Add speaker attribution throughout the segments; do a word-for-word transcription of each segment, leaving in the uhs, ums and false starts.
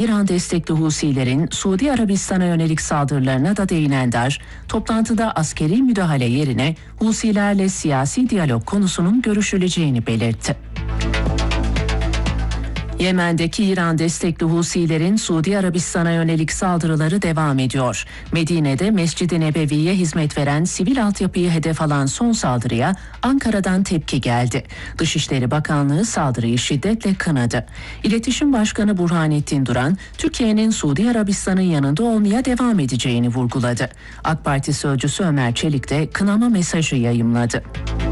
Speaker 1: İran destekli Husilerin Suudi Arabistan'a yönelik saldırılarına da değinen Dar, toplantıda askeri müdahale yerine Husilerle siyasi diyalog konusunun görüşüleceğini belirtti. Yemen'deki İran destekli Husilerin Suudi Arabistan'a yönelik saldırıları devam ediyor. Medine'de Mescid-i Nebevi'ye hizmet veren sivil altyapıyı hedef alan son saldırıya Ankara'dan tepki geldi. Dışişleri Bakanlığı saldırıyı şiddetle kınadı. İletişim Başkanı Burhanettin Duran, Türkiye'nin Suudi Arabistan'ın yanında olmaya devam edeceğini vurguladı. AK Parti sözcüsü Ömer Çelik de kınama mesajı yayımladı.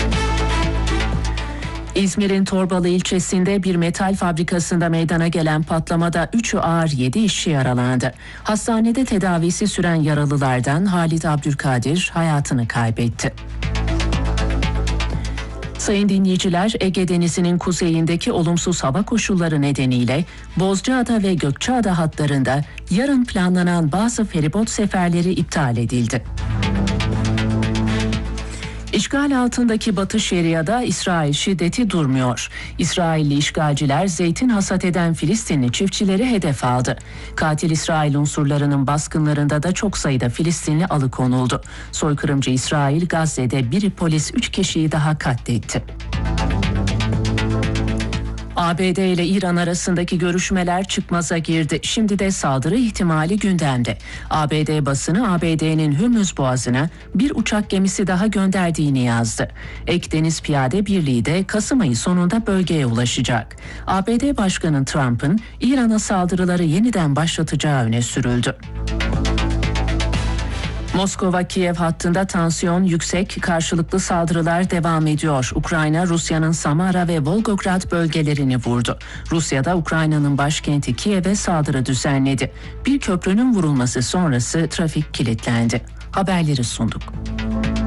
Speaker 1: İzmir'in Torbalı ilçesinde bir metal fabrikasında meydana gelen patlamada üçü ağır yedi işçi yaralandı. Hastanede tedavisi süren yaralılardan Halit Abdülkadir hayatını kaybetti. Sayın dinleyiciler, Ege Denizi'nin kuzeyindeki olumsuz hava koşulları nedeniyle Bozcaada ve Gökçeada hatlarında yarın planlanan bazı feribot seferleri iptal edildi. İşgal altındaki Batı Şeria'da İsrail şiddeti durmuyor. İsrailli işgalciler zeytin hasat eden Filistinli çiftçileri hedef aldı. Katil İsrail unsurlarının baskınlarında da çok sayıda Filistinli alıkonuldu. Soykırımcı İsrail Gazze'de bir polis üç kişiyi daha katletti. A B D ile İran arasındaki görüşmeler çıkmaza girdi. Şimdi de saldırı ihtimali gündemde. A B D basını A B D'nin Hürmüz Boğazı'na bir uçak gemisi daha gönderdiğini yazdı. Ek Deniz Piyade Birliği de Kasım ayı sonunda bölgeye ulaşacak. A B D Başkanı Trump'ın İran'a saldırıları yeniden başlatacağı öne sürüldü. Moskova-Kiev hattında tansiyon yüksek, karşılıklı saldırılar devam ediyor. Ukrayna, Rusya'nın Samara ve Volgograd bölgelerini vurdu. Rusya da Ukrayna'nın başkenti Kiev'e saldırı düzenledi. Bir köprünün vurulması sonrası trafik kilitlendi. Haberleri sunduk.